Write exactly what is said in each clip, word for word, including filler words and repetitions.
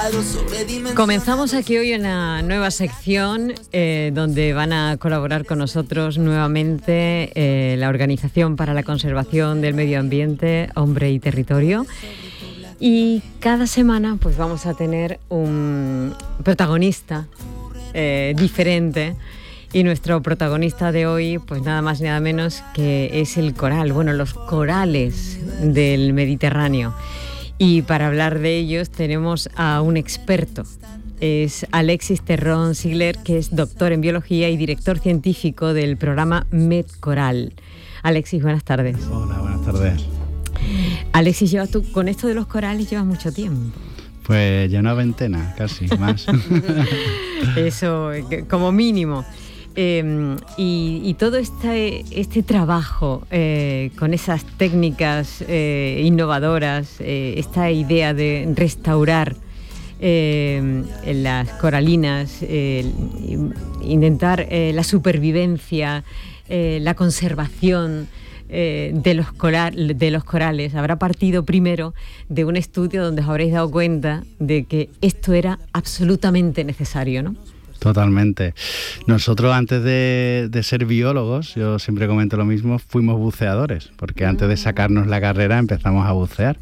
Comenzamos aquí hoy una nueva sección eh, donde van a colaborar con nosotros nuevamente eh, la Organización para la Conservación del Medio Ambiente, Hombre y Territorio. Y cada semana pues vamos a tener un protagonista eh, diferente. Y nuestro protagonista de hoy, pues nada más y nada menos que es el coral, bueno, los corales del Mediterráneo. Y para hablar de ellos tenemos a un experto. Es Alexis Terrón Sigler, que es doctor en biología y director científico del programa MedCoral. Alexis, buenas tardes. Hola, buenas tardes. Alexis, llevas tú con esto de los corales llevas mucho tiempo. Pues ya una veintena, casi, más. Eso, como mínimo. Eh, y, y todo este, este trabajo eh, con esas técnicas eh, innovadoras, eh, esta idea de restaurar eh, las coralinas, eh, intentar eh, la supervivencia, eh, la conservación eh, de, los coral, de los corales, habrá partido primero de un estudio donde os habréis dado cuenta de que esto era absolutamente necesario, ¿no? Totalmente. Nosotros antes de, de ser biólogos, yo siempre comento lo mismo, fuimos buceadores, porque antes de sacarnos la carrera empezamos a bucear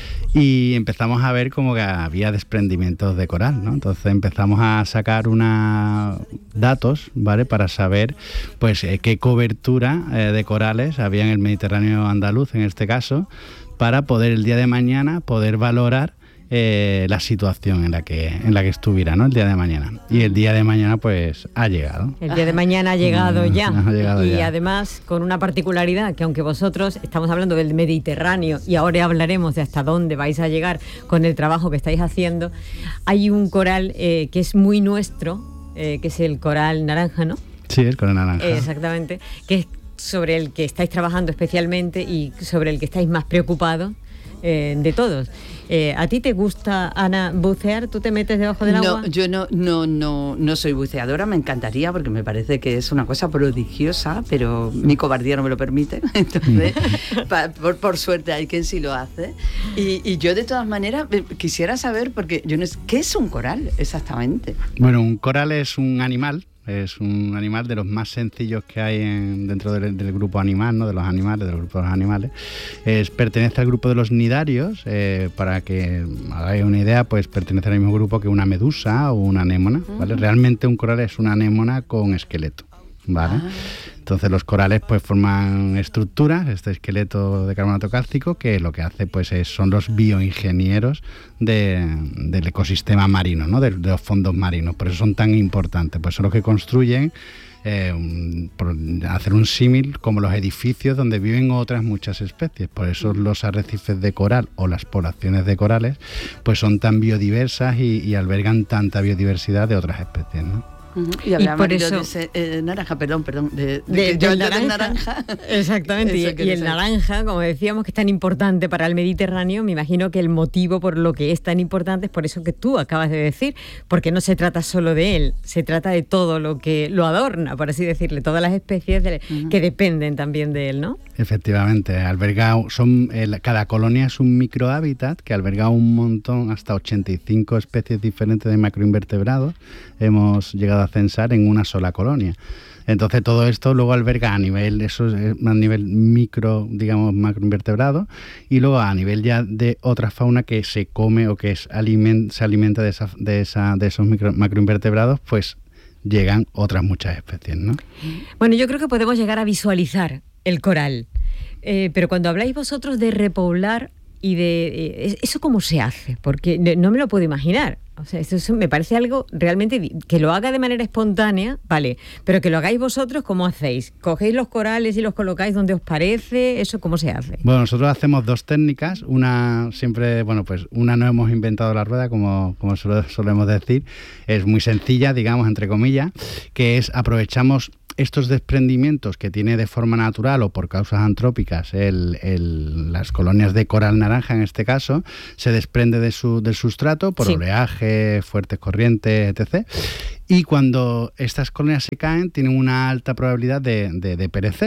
y empezamos a ver como que había desprendimientos de coral, ¿no? Entonces empezamos a sacar una datos, ¿vale? Para saber pues eh, qué cobertura eh, de corales había en el Mediterráneo andaluz, en este caso, para poder el día de mañana poder valorar Eh, la situación en la que en la que estuviera, ¿no? El día de mañana. Y el día de mañana pues ha llegado. El día de mañana ha llegado ya. Ha llegado y ya. Además con una particularidad, que aunque vosotros estamos hablando del Mediterráneo y ahora hablaremos de hasta dónde vais a llegar con el trabajo que estáis haciendo, hay un coral eh, que es muy nuestro, eh, que es el coral naranja, ¿no? Sí, el coral naranja. Eh, exactamente, que es sobre el que estáis trabajando especialmente y sobre el que estáis más preocupados eh, de todos. Eh, ¿A ti te gusta, Ana, bucear? ¿Tú te metes debajo del agua? No, yo no, no, no, no soy buceadora, me encantaría porque me parece que es una cosa prodigiosa, pero mi cobardía no me lo permite. Entonces, pa, por, por suerte hay quien sí lo hace. Y, y yo de todas maneras quisiera saber, porque yo no sé, ¿qué es un coral exactamente? Bueno, un coral es un animal. Es un animal de los más sencillos que hay en, dentro del, del grupo animal, ¿no? De los animales, del grupo de los animales. Es, pertenece al grupo de los nidarios. Eh, para que hagáis una idea, pues pertenece al mismo grupo que una medusa o una anémona, ¿vale? Uh-huh. Realmente un coral es una anémona con esqueleto, ¿vale? Ah. Entonces los corales pues forman estructuras, este esqueleto de carbonato cálcico, que lo que hace pues es, son los bioingenieros de, del ecosistema marino, ¿no? De, de los fondos marinos. Por eso son tan importantes, pues son los que construyen, eh, un, por hacer un símil, como los edificios donde viven otras muchas especies. Por eso los arrecifes de coral o las poblaciones de corales pues son tan biodiversas y, y albergan tanta biodiversidad de otras especies, ¿no? Uh-huh. Y hablamos por eso, de ese, eh, naranja, perdón, perdón, de, de, de, de, de naranja. naranja. Exactamente, y, y el sé. naranja, como decíamos, que es tan importante para el Mediterráneo, me imagino que el motivo por lo que es tan importante es por eso que tú acabas de decir, porque no se trata solo de él, se trata de todo lo que lo adorna, por así decirle, todas las especies de, uh-huh. que dependen también de él, ¿no? Efectivamente, alberga, son, el, cada colonia es un microhábitat que alberga un montón, hasta ochenta y cinco especies diferentes de macroinvertebrados, hemos llegado a censar en una sola colonia. Entonces todo esto luego alberga a nivel, eso es a nivel micro, digamos, macroinvertebrado, y luego a nivel ya de otra fauna que se come o que es aliment, se alimenta de, esa, de, esa, de esos micro, macroinvertebrados, pues llegan otras muchas especies, ¿no? Bueno, yo creo que podemos llegar a visualizar el coral, eh, pero cuando habláis vosotros de repoblar y de eh, eso, ¿cómo se hace? Porque no me lo puedo imaginar. O sea, eso, eso me parece algo realmente que lo haga de manera espontánea, vale, pero que lo hagáis vosotros, ¿cómo hacéis? ¿Cogéis los corales y los colocáis donde os parece? ¿Eso cómo se hace? Bueno, nosotros hacemos dos técnicas. Una siempre, bueno, pues una no hemos inventado la rueda, como, como solemos decir. Es muy sencilla, digamos, entre comillas, que es aprovechamos estos desprendimientos que tiene de forma natural o por causas antrópicas el, el, las colonias de coral naranja, en este caso, se desprende de su, del sustrato por sí. oleaje, fuertes corrientes, etcétera. Y cuando estas colonias se caen, tienen una alta probabilidad de, de, de perecer.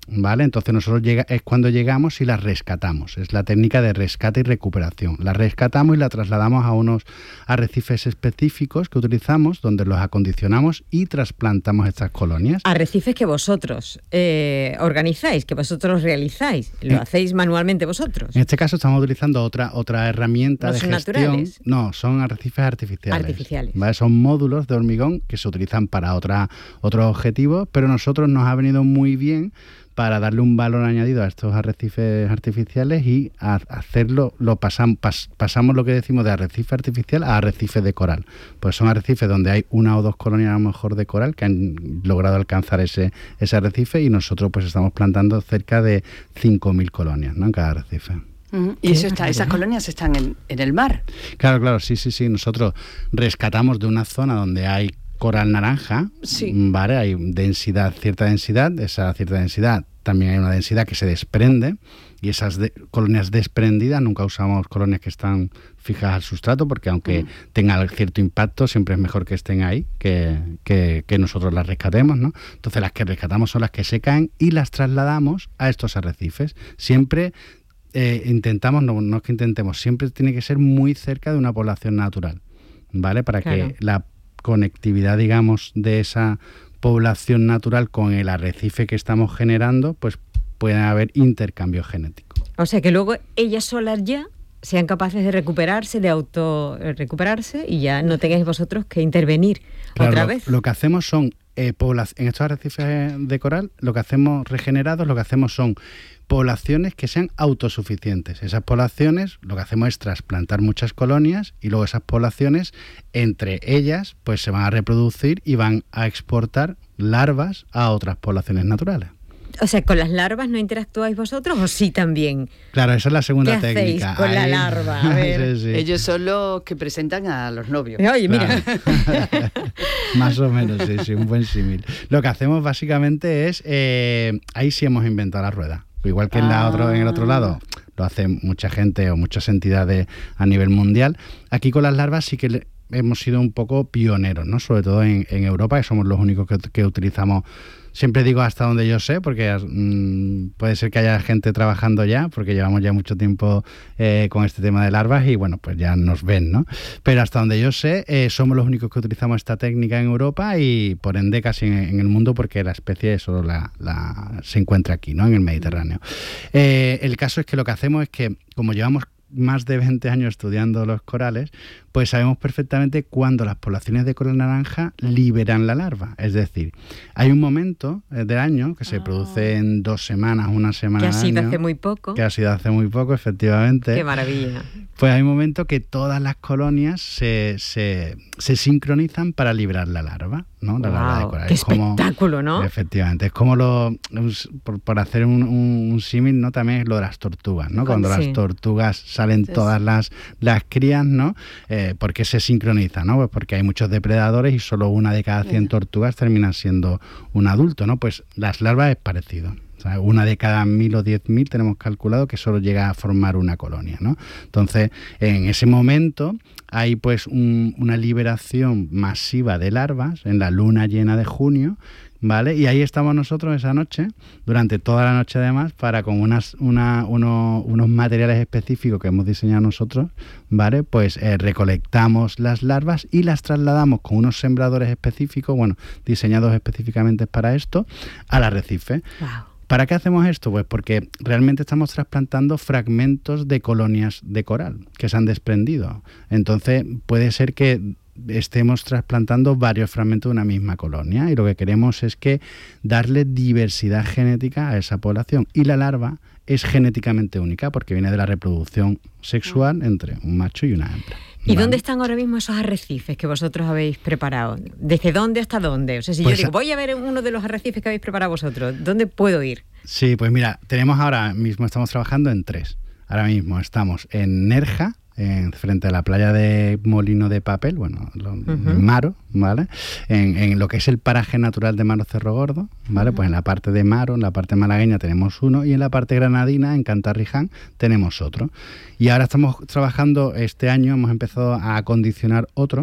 ¿vale? Entonces nosotros llega, es cuando llegamos y las rescatamos. Es la técnica de rescate y recuperación. La rescatamos y la trasladamos a unos arrecifes específicos que utilizamos, donde los acondicionamos y trasplantamos estas colonias. Arrecifes que vosotros eh, organizáis, que vosotros realizáis. ¿Lo eh, hacéis manualmente vosotros? En este caso estamos utilizando otra, otra herramienta ¿No de son gestión. naturales? No, son arrecifes artificiales. Artificiales. ¿Vale? Son módulos de hormigón que se utilizan para otra, otros objetivos, pero a nosotros nos ha venido muy bien para darle un valor añadido a estos arrecifes artificiales y a hacerlo, lo pasam, pas, pasamos lo que decimos de arrecife artificial a arrecife de coral. Pues son arrecifes donde hay una o dos colonias a lo mejor de coral que han logrado alcanzar ese, ese arrecife, y nosotros pues estamos plantando cerca de cinco mil colonias, ¿no?, en cada arrecife. Uh-huh. Y eso está, esas colonias están en, en el mar. Claro, claro, sí, sí, sí. Nosotros rescatamos de una zona donde hay coral naranja, sí. ¿vale? Hay densidad, cierta densidad, esa cierta densidad también hay una densidad que se desprende, y esas de, colonias desprendidas, nunca usamos colonias que están fijas al sustrato, porque aunque mm. tengan cierto impacto, siempre es mejor que estén ahí que, que, que nosotros las rescatemos, ¿no? Entonces las que rescatamos son las que se caen y las trasladamos a estos arrecifes. Siempre eh, intentamos, no, no es que intentemos, siempre tiene que ser muy cerca de una población natural, ¿vale? Para claro. que la conectividad, digamos, de esa población natural con el arrecife que estamos generando, pues puede haber intercambio genético. O sea que luego ellas solas ya sean capaces de recuperarse, de auto recuperarse, y ya no tengáis vosotros que intervenir claro, otra lo, vez. Lo que hacemos son, eh, pobla- en estos arrecifes de coral, lo que hacemos regenerados, lo que hacemos son poblaciones que sean autosuficientes. Esas poblaciones, lo que hacemos es trasplantar muchas colonias, y luego esas poblaciones, entre ellas, pues se van a reproducir y van a exportar larvas a otras poblaciones naturales. O sea, ¿con las larvas no interactuáis vosotros o sí también? Claro, esa es la segunda ¿Qué técnica. hacéis con Ahí... la larva? A ver. sí, sí. Ellos son los que presentan a los novios. Oye, mira. Claro. Más o menos, sí, sí, un buen símil. Lo que hacemos básicamente es, eh, ahí sí hemos inventado la rueda. Igual que en, la otro, en el otro lado lo hace mucha gente o muchas entidades a nivel mundial. Aquí con las larvas sí que le, hemos sido un poco pioneros, ¿no? Sobre todo en, en Europa, que somos los únicos que, que utilizamos. Siempre digo hasta donde yo sé, porque mmm, puede ser que haya gente trabajando ya, porque llevamos ya mucho tiempo eh, con este tema de larvas y bueno, pues ya nos ven, ¿no? Pero hasta donde yo sé, eh, somos los únicos que utilizamos esta técnica en Europa y por ende casi en, en el mundo, porque la especie solo la, la, se encuentra aquí, ¿no?, en el Mediterráneo. Eh, el caso es que lo que hacemos es que, como llevamos más de veinte años estudiando los corales, pues sabemos perfectamente cuándo las poblaciones de coral naranja liberan la larva. Es decir, hay un momento del año que se oh. produce en dos semanas, una semana al año. Que ha sido año, hace muy poco. Que ha sido hace muy poco, efectivamente. ¡Qué maravilla! Pues hay un momento que todas las colonias se, se, se sincronizan para liberar la larva, ¿no? La wow, larva de coral. ¡Qué es como, espectáculo!, ¿no? Efectivamente. Es como lo... Por, por hacer un, un, un símil, ¿no? También es lo de las tortugas, ¿no? Cuando sí. las tortugas salen sí. todas las, las crías, ¿no? Eh, ¿Por qué se sincroniza, no? Pues porque hay muchos depredadores y solo una de cada cien tortugas termina siendo un adulto, ¿no? Pues las larvas es parecido. O sea, una de cada mil o diez mil tenemos calculado que solo llega a formar una colonia, ¿no? Entonces, en ese momento hay pues un, una liberación masiva de larvas en la luna llena de junio, ¿vale? Y ahí estamos nosotros esa noche, durante toda la noche además, para con unas, una, uno, unos materiales específicos que hemos diseñado nosotros, ¿vale? Pues eh, recolectamos las larvas y las trasladamos con unos sembradores específicos, bueno, diseñados específicamente para esto, al arrecife. Wow. ¿Para qué hacemos esto? Pues porque realmente estamos trasplantando fragmentos de colonias de coral que se han desprendido. Entonces puede ser que estemos trasplantando varios fragmentos de una misma colonia y lo que queremos es que darle diversidad genética a esa población. Y la larva es genéticamente única porque viene de la reproducción sexual entre un macho y una hembra. ¿Y vale. dónde están ahora mismo esos arrecifes que vosotros habéis preparado? ¿Desde dónde hasta dónde? O sea, si pues yo digo, voy a ver uno de los arrecifes que habéis preparado vosotros, ¿dónde puedo ir? Sí, pues mira, tenemos ahora mismo, estamos trabajando en tres. Ahora mismo estamos en Nerja, en, frente a la playa de Molino de Papel, bueno, lo, uh-huh. en Maro, ¿vale? En, en lo que es el paraje natural de Maro Cerro Gordo, ¿vale? Uh-huh. Pues en la parte de Maro, en la parte malagueña tenemos uno y en la parte granadina, en Cantarriján, tenemos otro. Y ahora estamos trabajando, este año hemos empezado a acondicionar otro,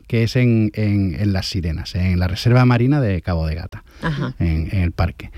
que es en, en, en Las Sirenas, en la Reserva Marina de Cabo de Gata, en, en el parque.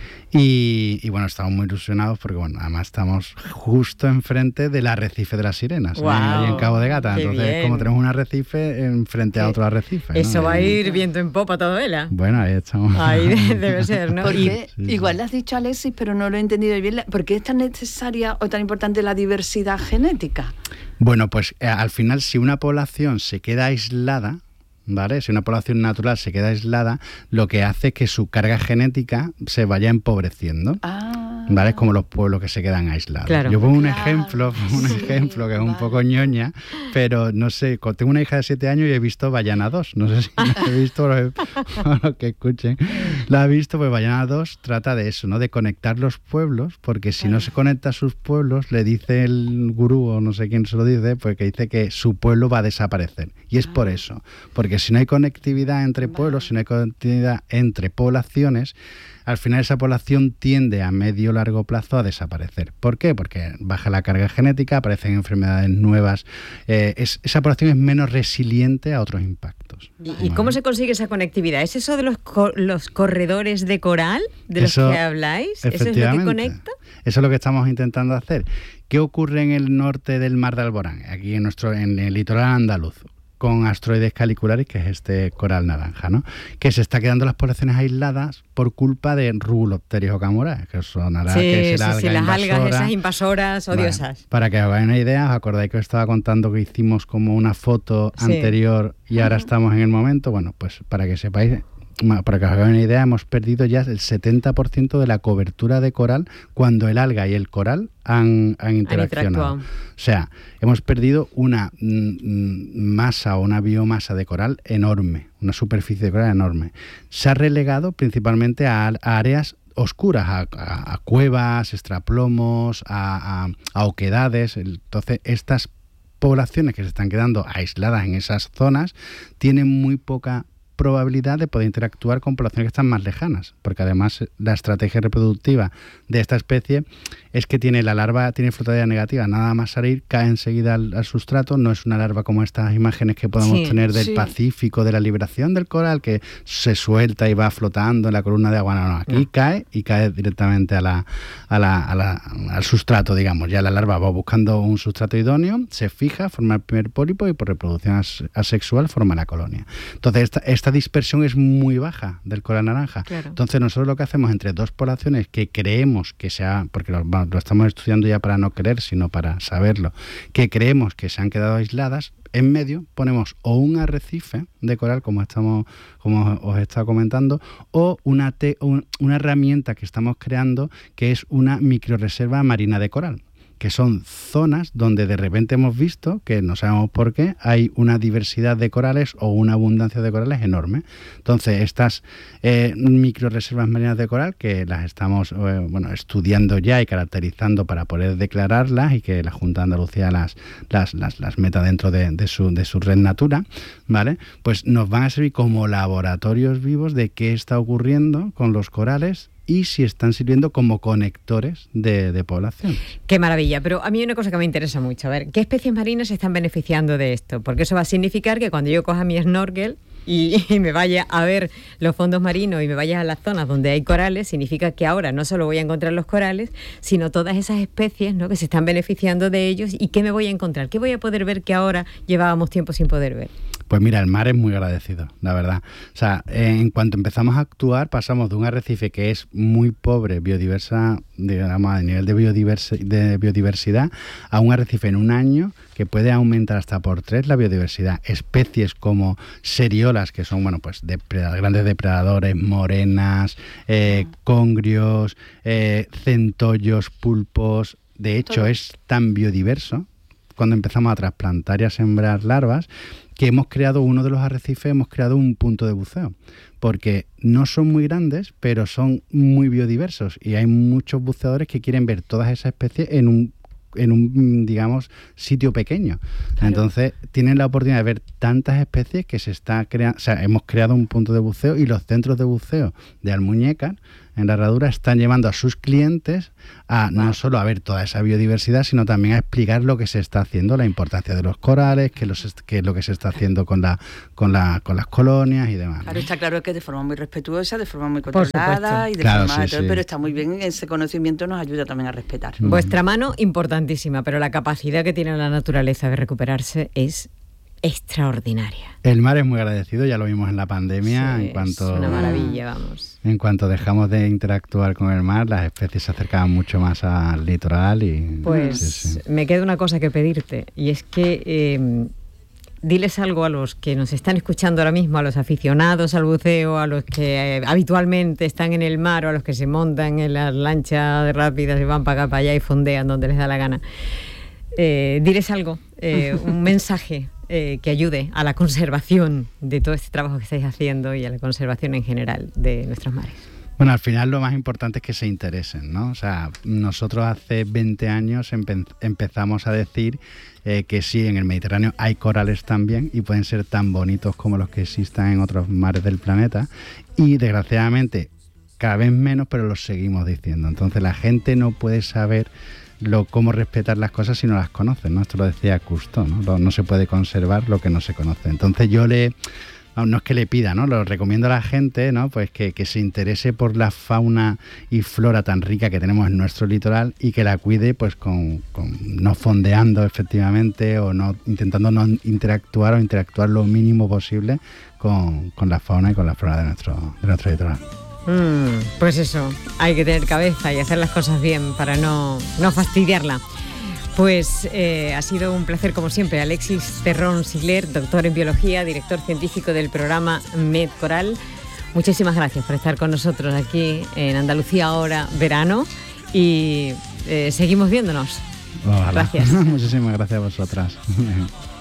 Y, y bueno, estamos muy ilusionados porque bueno, además estamos justo enfrente del arrecife de Las Sirenas, wow, ¿eh? Ahí en Cabo de Gata. Entonces, bien. como tenemos un arrecife enfrente a otro arrecife. Eso ¿no? va a ir viento en popa toda vela. Bueno, ahí estamos. Ahí debe ser, ¿no? Porque Y, sí, igual sí. lo has dicho, Alexis, pero no lo he entendido bien. ¿Por qué es tan necesaria o tan importante la diversidad genética? Bueno, pues eh, al final, si una población se queda aislada, ¿vale? Si una población natural se queda aislada, lo que hace es que su carga genética se vaya empobreciendo. Ah. ¿Vale? Es como los pueblos que se quedan aislados. Claro. Yo pongo un Claro, ejemplo, un sí, ejemplo que es un vale. poco ñoña, pero no sé, tengo una hija de siete años y he visto Bayana dos. No sé si la he visto, pero los que escuchen. La he visto, pues Bayana dos trata de eso, ¿no? De conectar los pueblos, porque si no se conecta a sus pueblos, le dice el gurú, o no sé quién se lo dice, pues que dice que su pueblo va a desaparecer. Y es por eso, porque si no hay conectividad entre pueblos, si no hay conectividad entre poblaciones, al final esa población tiende a medio o largo plazo a desaparecer. ¿Por qué? Porque baja la carga genética, aparecen enfermedades nuevas, eh, es, esa población es menos resiliente a otros impactos. ¿Y, y cómo se consigue esa conectividad? ¿Es eso de los, co- los corredores de coral de Eso, los que habláis? ¿Eso es lo que efectivamente. conecta? Eso es lo que estamos intentando hacer. ¿Qué ocurre en el norte del Mar de Alborán? Aquí en, nuestro, en el litoral andaluz, con Astroides calicularis, que es este coral naranja, ¿no? Que se está quedando las poblaciones aisladas por culpa de Rubulopterias ocamorae, que sonará Sí, que es el sí, alga sí, las invasora. algas esas invasoras Vale, odiosas. para que os hagáis una idea, os acordáis que os estaba contando que hicimos como una foto Sí. anterior y ahora estamos en el momento. Bueno, pues para que sepáis, para que os hagáis una idea, hemos perdido ya el setenta por ciento de la cobertura de coral cuando el alga y el coral han, han interaccionado. interactuado. O sea, hemos perdido una mm, masa o una biomasa de coral enorme, una superficie de coral enorme. Se ha relegado principalmente a, a áreas oscuras, a, a, a cuevas, extraplomos, a, a, a oquedades. Entonces, estas poblaciones que se están quedando aisladas en esas zonas tienen muy poca probabilidad de poder interactuar con poblaciones que están más lejanas, porque además la estrategia reproductiva de esta especie es que tiene la larva, tiene flotabilidad negativa, nada más salir, cae enseguida al, al sustrato, no es una larva como estas imágenes que podemos Sí, tener del sí. Pacífico, de la liberación del coral, que se suelta y va flotando en la columna de agua. No, no, aquí No. cae y cae directamente a la, a la, a la, al sustrato, digamos. Ya la larva va buscando un sustrato idóneo, se fija, forma el primer pólipo y por reproducción as, asexual forma la colonia. Entonces, esta, esta dispersión es muy baja del coral naranja. Claro. Entonces, nosotros lo que hacemos entre dos poblaciones que creemos que sea, porque lo, lo estamos estudiando ya para no creer, sino para saberlo, que creemos que se han quedado aisladas, en medio ponemos o un arrecife de coral, como estamos, como os he estado comentando, o una, te, un, una herramienta que estamos creando que es una microreserva marina de coral, que son zonas donde de repente hemos visto, que no sabemos por qué, hay una diversidad de corales o una abundancia de corales enorme. Entonces, estas eh, microreservas marinas de coral, que las estamos eh, bueno, estudiando ya y caracterizando para poder declararlas y que la Junta de Andalucía las, las, las, las meta dentro de, de, su, de su red Natura, ¿vale? Pues nos van a servir como laboratorios vivos de qué está ocurriendo con los corales y si están sirviendo como conectores de, de poblaciones. Qué maravilla, pero a mí hay una cosa que me interesa mucho, a ver, ¿qué especies marinas se están beneficiando de esto? Porque eso va a significar que cuando yo coja mi snorkel y, y me vaya a ver los fondos marinos y me vaya a las zonas donde hay corales, significa que ahora no solo voy a encontrar los corales, sino todas esas especies, ¿no?, que se están beneficiando de ellos. ¿Y qué me voy a encontrar? ¿Qué voy a poder ver que ahora llevábamos tiempo sin poder ver? Pues mira, el mar es muy agradecido, la verdad. O sea, en cuanto empezamos a actuar, pasamos de un arrecife que es muy pobre, biodiversa, digamos, a nivel de, biodivers- de biodiversidad, a un arrecife en un año que puede aumentar hasta por tres la biodiversidad. Especies como seriolas, que son, bueno, pues depredadores, grandes depredadores, morenas, eh, congrios, eh, centollos, pulpos. De hecho, es tan biodiverso cuando empezamos a trasplantar y a sembrar larvas, que hemos creado uno de los arrecifes, hemos creado un punto de buceo, porque no son muy grandes, pero son muy biodiversos y hay muchos buceadores que quieren ver todas esas especies en un en un, digamos, sitio pequeño. Claro. Entonces, tienen la oportunidad de ver tantas especies que se está creando, o sea, hemos creado un punto de buceo y los centros de buceo de Almuñécar en la Herradura están llevando a sus clientes a wow. no solo a ver toda esa biodiversidad, sino también a explicar lo que se está haciendo, la importancia de los corales, qué, los, qué es lo que se está haciendo con, la, con, la, con las colonias y demás. Claro, está claro que de forma muy respetuosa, de forma muy controlada y de claro, forma sí, todo, sí. pero está muy bien, ese conocimiento nos ayuda también a respetar. Vuestra mano, importantísima, pero la capacidad que tiene la naturaleza de recuperarse es extraordinaria. El mar es muy agradecido, ya lo vimos en la pandemia. Sí, en cuanto, es una maravilla, vamos. En cuanto dejamos de interactuar con el mar, las especies se acercaban mucho más al litoral y... Pues sí, sí. me queda una cosa que pedirte, y es que eh, diles algo a los que nos están escuchando ahora mismo, a los aficionados al buceo, a los que eh, habitualmente están en el mar o a los que se montan en las lanchas rápidas y van para acá, para allá y fondean donde les da la gana. Eh, diles algo, eh, un mensaje eh, que ayude a la conservación de todo este trabajo que estáis haciendo y a la conservación en general de nuestros mares. Bueno, al final lo más importante es que se interesen, ¿no? O sea, nosotros hace veinte años empe- empezamos a decir eh, que sí, en el Mediterráneo hay corales también y pueden ser tan bonitos como los que existan en otros mares del planeta, y desgraciadamente cada vez menos, pero los seguimos diciendo. Entonces la gente no puede saber Lo, cómo respetar las cosas si no las conocen, ¿no? Esto lo decía Cousteau, ¿no? Lo, no se puede conservar lo que no se conoce. Entonces yo le, no es que le pida, ¿no? Lo recomiendo a la gente, ¿no? Pues que, que se interese por la fauna y flora tan rica que tenemos en nuestro litoral y que la cuide, pues con, con no fondeando efectivamente o no intentando no interactuar o interactuar lo mínimo posible con, con la fauna y con la flora de nuestro, de nuestro litoral. Mm, pues eso, hay que tener cabeza y hacer las cosas bien para no, no fastidiarla. Pues eh, ha sido un placer como siempre. Alexis Terrón Sigler, doctor en biología, director científico del programa MedCoral. Muchísimas gracias por estar con nosotros aquí en Andalucía ahora verano y eh, seguimos viéndonos. Ojalá. Gracias. Muchísimas gracias a vosotras.